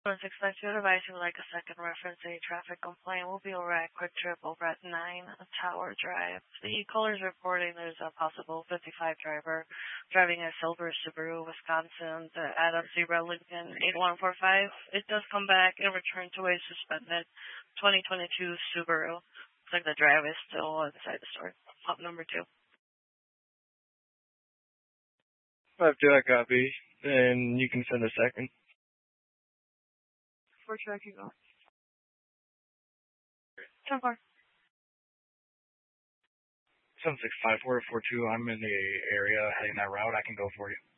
165 advice you would like a second reference a traffic complaint. Will be over at Quick Trip over at 9 Tower Drive. The e-caller is reporting there's a possible 55 driver driving a silver Subaru, Wisconsin, the Adam Zebra Lincoln 8145. It does come back and return to a suspended 2022 Subaru. Looks like the driver is still inside the store. Pump number 2. 5-2, I copy. And you can send a second. 4-2, I can go. 10-4. 765-442, I'm in the area heading that route. I can go for you.